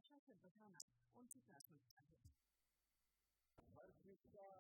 भाषा से बचाना उनकी प्राथमिकता है। हर चीज का